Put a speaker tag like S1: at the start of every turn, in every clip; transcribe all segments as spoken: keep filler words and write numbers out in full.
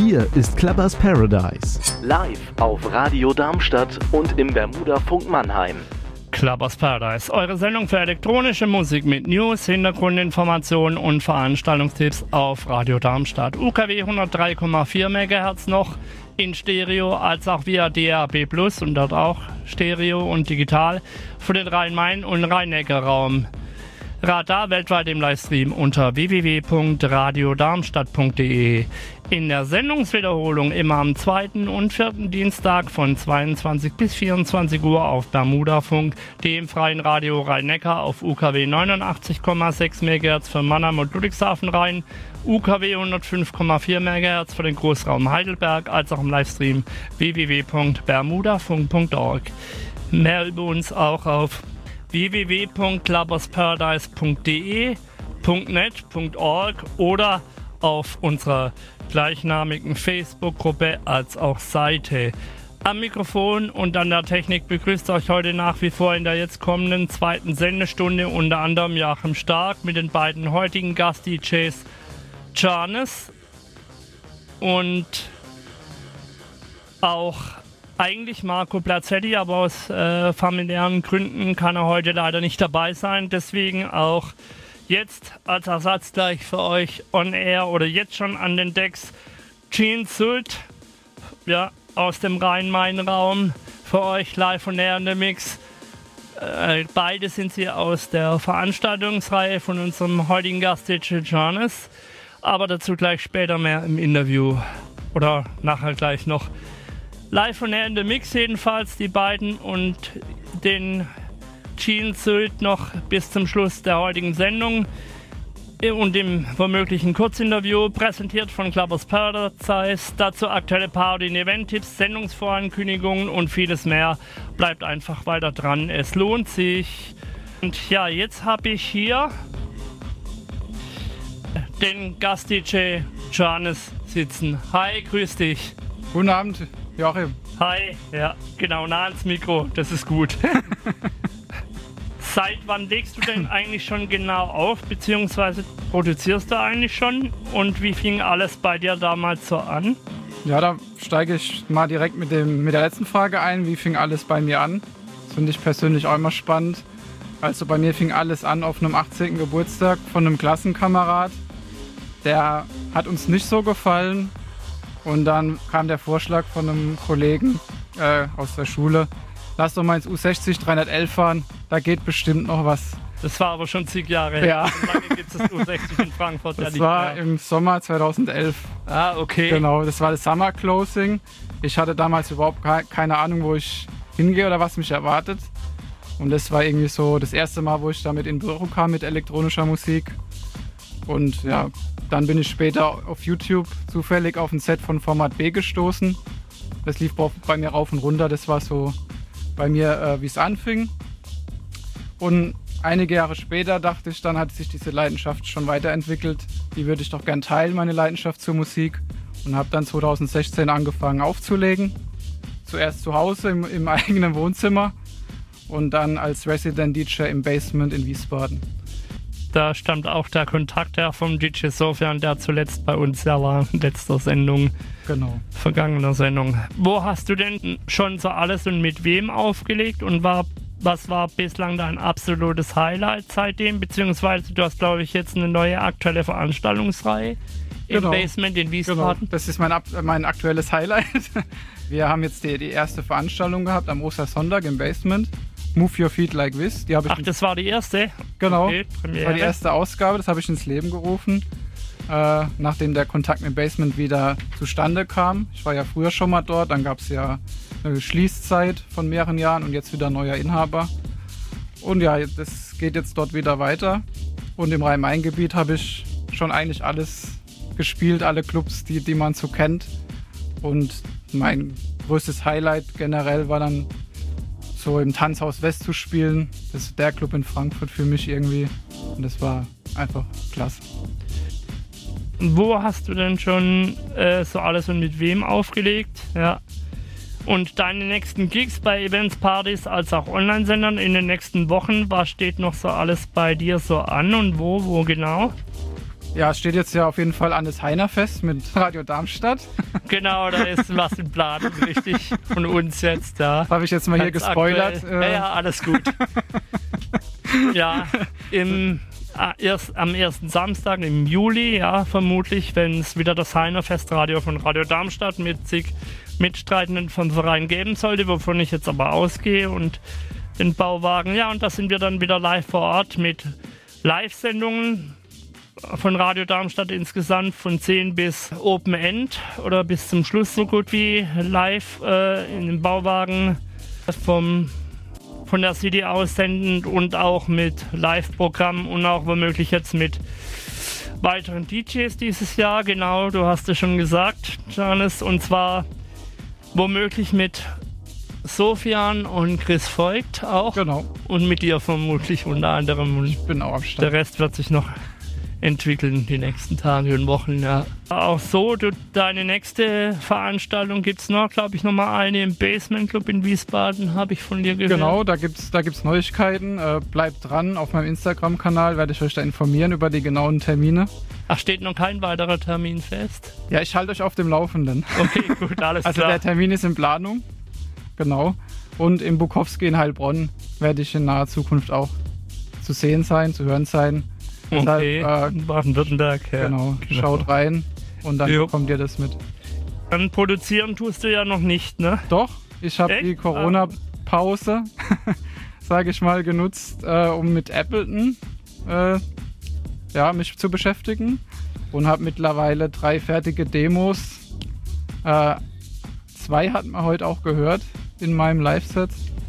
S1: Hier ist Clubbers Paradise.
S2: Live auf Radio Darmstadt und im Bermuda-Funk Mannheim.
S3: Clubbers Paradise, eure Sendung für elektronische Musik mit News, Hintergrundinformationen und Veranstaltungstipps auf Radio Darmstadt. U K W hundertdrei Komma vier Megahertz noch in Stereo, als auch via D A B Plus und dort auch Stereo und digital für den Rhein-Main- und Rhein-Neckar-Raum. Radar weltweit im Livestream unter w w w punkt radio darmstadt punkt d e. In der Sendungswiederholung immer am zweiten und vierten Dienstag von zweiundzwanzig bis vierundzwanzig Uhr auf Bermuda-Funk, dem freien Radio Rhein-Neckar auf U K W neunundachtzig Komma sechs Megahertz für Mannheim und Ludwigshafen Rhein, U K W hundertfünf Komma vier Megahertz für den Großraum Heidelberg, als auch im Livestream w w w punkt bermudafunk punkt org. Mehr über uns auch auf w w w punkt clubbersparadise punkt d e, .net, .org oder auf unserer gleichnamigen Facebook-Gruppe als auch Seite. Am Mikrofon und an der Technik begrüßt euch heute nach wie vor in der jetzt kommenden zweiten Sendestunde unter anderem Joachim Stark mit den beiden heutigen Gast-D Js Janis und auch eigentlich Marco Blazzetti, aber aus äh, familiären Gründen kann er heute leider nicht dabei sein. Deswegen auch jetzt als Ersatz gleich für euch on air oder jetzt schon an den Decks Gene Sult, ja, aus dem Rhein-Main-Raum für euch live on air in der Mix. Äh, beide sind sie aus der Veranstaltungsreihe von unserem heutigen Gast D J Janis, aber dazu gleich später mehr im Interview oder nachher gleich noch. Live on air in der Mix jedenfalls, die beiden und den Gene Sult noch bis zum Schluss der heutigen Sendung und im womöglichen Kurzinterview, präsentiert von Clubbers Paradise. Dazu aktuelle Party- und Event-Tipps, Sendungsvorankündigungen und vieles mehr. Bleibt einfach weiter dran, es lohnt sich. Und ja, jetzt habe ich hier den Gast-D J Janis sitzen. Hi, grüß dich.
S4: Guten Abend, Joachim.
S3: Hi, ja, genau, nah ans Mikro, das ist gut. Seit wann legst du denn eigentlich schon genau auf, beziehungsweise produzierst du eigentlich schon? Und wie fing alles bei dir damals so an?
S4: Ja, da steige ich mal direkt mit, dem, mit der letzten Frage ein. Wie fing alles bei mir an? Das finde ich persönlich auch immer spannend. Also bei mir fing alles an auf einem achtzehnten Geburtstag von einem Klassenkamerad. Der hat uns nicht so gefallen. Und dann kam der Vorschlag von einem Kollegen äh, aus der Schule, lass doch mal ins U sechzig dreihundertelf fahren, da geht bestimmt noch was.
S3: Das war aber schon zig Jahre her.
S4: Ja.
S3: Wie lange gibt es das U sechzig in Frankfurt?
S4: Das
S3: ja nicht
S4: war
S3: mehr.
S4: Im Sommer zweitausendelf.
S3: Ah, okay.
S4: Genau, das war das Summer Closing. Ich hatte damals überhaupt keine Ahnung, wo ich hingehe oder was mich erwartet. Und das war irgendwie so das erste Mal, wo ich damit in Berührung kam mit elektronischer Musik. Und ja, dann bin ich später auf YouTube zufällig auf ein Set von Format B gestoßen. Das lief bei mir rauf und runter. Das war so bei mir, äh, wie es anfing. Und einige Jahre später dachte ich, dann hat sich diese Leidenschaft schon weiterentwickelt. Die würde ich doch gern teilen, meine Leidenschaft zur Musik. Und habe dann zweitausendsechzehn angefangen aufzulegen. Zuerst zu Hause im, im eigenen Wohnzimmer und dann als Resident D J im Basement in Wiesbaden.
S3: Da stammt auch der Kontakt her vom D J Sofian, der zuletzt bei uns ja war, in letzter Sendung.
S4: Genau.
S3: Vergangener Sendung. Wo hast du denn schon so alles und mit wem aufgelegt und war, was war bislang dein absolutes Highlight seitdem? Beziehungsweise du hast, glaube ich, jetzt eine neue aktuelle Veranstaltungsreihe im
S4: genau.
S3: Basement in Wiesbaden.
S4: Genau. Das ist mein, mein aktuelles Highlight. Wir haben jetzt die, die erste Veranstaltung gehabt am Ostersonntag im Basement. Move Your Feet Like This. Die ich
S3: Ach, das war die erste?
S4: Genau,
S3: Okay,
S4: das war die erste Ausgabe, das habe ich ins Leben gerufen, äh, nachdem der Kontakt mit Basement wieder zustande kam. Ich war ja früher schon mal dort, dann gab es ja eine Schließzeit von mehreren Jahren und jetzt wieder ein neuer Inhaber. Und ja, das geht jetzt dort wieder weiter. Und im Rhein-Main-Gebiet habe ich schon eigentlich alles gespielt, alle Clubs, die, die man so kennt. Und mein größtes Highlight generell war dann so im Tanzhaus West zu spielen. Das ist der Club in Frankfurt für mich irgendwie. Und das war einfach klasse.
S3: Wo hast du denn schon äh, so alles und mit wem aufgelegt? Ja. Und deine nächsten Gigs bei Events, Partys als auch Online-Sendern in den nächsten Wochen, was steht noch so alles bei dir so an und wo, wo genau?
S4: Ja, es steht jetzt ja auf jeden Fall an das Heinerfest mit Radio Darmstadt.
S3: Genau, da ist was im Plan, richtig, von uns jetzt. Ja.
S4: Das habe ich jetzt mal
S3: Ganz
S4: hier gespoilert.
S3: aktuell. Ja, ja, alles gut. Ja, im, äh, erst, am ersten Samstag im Juli, ja, vermutlich, wenn es wieder das Heinerfestradio von Radio Darmstadt mit zig Mitstreitenden vom Verein geben sollte, wovon ich jetzt aber ausgehe, und den Bauwagen. Ja, und da sind wir dann wieder live vor Ort mit Live-Sendungen von Radio Darmstadt insgesamt von zehn bis Open End oder bis zum Schluss so gut wie live äh, in dem Bauwagen vom, von der City aus sendend und auch mit Live-Programm und auch womöglich jetzt mit weiteren D Js dieses Jahr. Genau, du hast es schon gesagt, Janis, und zwar womöglich mit Sofian und Chris Voigt auch.
S4: Genau.
S3: Und mit dir vermutlich unter anderem. Und
S4: ich bin auch am Start.
S3: Der Rest wird sich noch entwickeln die nächsten Tage und Wochen. Ja. Auch so, du, deine nächste Veranstaltung gibt es noch, glaube ich, nochmal eine im Basement Club in Wiesbaden, habe ich von dir gehört.
S4: Genau, da gibt es da gibt's Neuigkeiten. Äh, bleibt dran, auf meinem Instagram-Kanal werde ich euch da informieren über die genauen Termine.
S3: Ach, steht noch kein weiterer Termin fest?
S4: Ja, ich halte euch auf dem Laufenden.
S3: Okay, gut, alles
S4: also
S3: klar.
S4: Also der Termin ist in Planung, genau. Und im Bukowski in Heilbronn werde ich in naher Zukunft auch zu sehen sein, zu hören sein.
S3: Okay,
S4: Deshalb, äh,
S3: in Baden-Württemberg. Ja.
S4: Genau, genau, schaut rein und dann
S3: jo.
S4: bekommt ihr das mit.
S3: Dann produzieren tust du ja noch nicht, ne?
S4: Doch, ich habe die Corona-Pause, sage ich mal, genutzt, äh, um mit Ableton äh, ja, mich zu beschäftigen und habe mittlerweile drei fertige Demos. Äh, zwei hat man heute auch gehört in meinem Live-Set.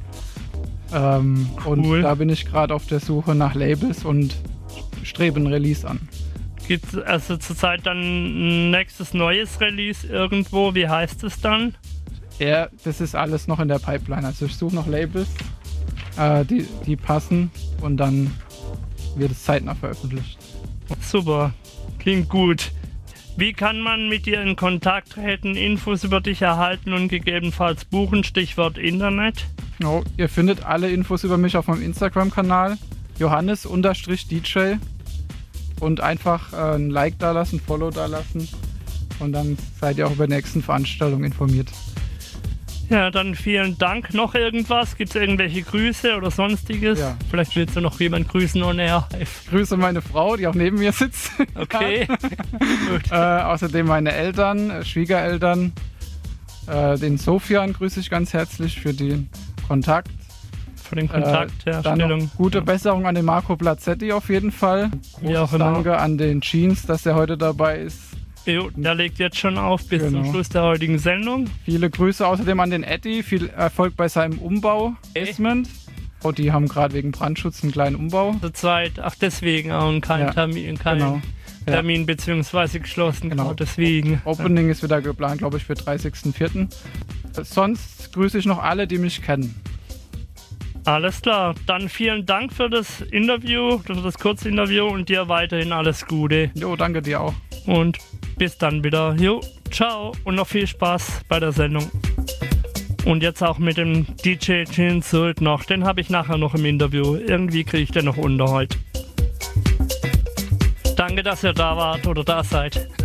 S4: Ähm, cool. Und da bin ich gerade auf der Suche nach Labels und strebe ein Release an.
S3: Gibt es also zurzeit dann ein nächstes neues Release irgendwo? Wie heißt es dann?
S4: Ja, das ist alles noch in der Pipeline. Also ich suche noch Labels, äh, die, die passen, und dann wird es zeitnah veröffentlicht.
S3: Super, klingt gut. Wie kann man mit dir in Kontakt treten, Infos über dich erhalten und gegebenenfalls buchen? Stichwort Internet.
S4: Oh, ihr findet alle Infos über mich auf meinem Instagram-Kanal Johannes D J und einfach äh, ein Like da lassen, Follow da lassen, und dann seid ihr auch über die nächsten Veranstaltungen informiert.
S3: Ja, dann vielen Dank. Noch irgendwas? Gibt es irgendwelche Grüße oder sonstiges?
S4: Ja.
S3: Vielleicht willst du noch jemand grüßen on air.
S4: Ich grüße meine Frau, die auch neben mir sitzt.
S3: Okay. Gut.
S4: Äh, außerdem meine Eltern, Schwiegereltern. Äh, den Sofian grüße ich ganz herzlich für den Kontakt.
S3: Für den Kontaktherstellung.
S4: Äh, gute
S3: ja.
S4: Besserung an den Marco Blazzetti auf jeden Fall.
S3: Wie auch
S4: Großes
S3: immer.
S4: Danke an den Jeans, dass er heute dabei ist.
S3: Jo, der legt jetzt schon auf bis
S4: Genau.
S3: zum Schluss der heutigen Sendung.
S4: Viele Grüße außerdem an den Eddie. Viel Erfolg bei seinem Umbau.
S3: Okay.
S4: Basement. Oh, die haben gerade wegen Brandschutz einen kleinen Umbau.
S3: Zur Zeit, ach deswegen auch und kein
S4: Ja,
S3: Termin, kein
S4: genau. Ja.
S3: Termin beziehungsweise geschlossen.
S4: Genau.
S3: Genau, deswegen.
S4: Opening ist wieder geplant, glaube ich, für dreißigsten vierten Sonst grüße ich noch alle, die mich kennen.
S3: Alles klar, dann vielen Dank für das Interview, für das Kurzinterview, und dir weiterhin alles Gute.
S4: Jo, danke dir auch.
S3: Und bis dann wieder. Jo, ciao und noch viel Spaß bei der Sendung. Und jetzt auch mit dem D J Chin Sult noch. Den habe ich nachher noch im Interview. Irgendwie kriege ich den noch unter heute. Danke, dass ihr da wart oder da seid.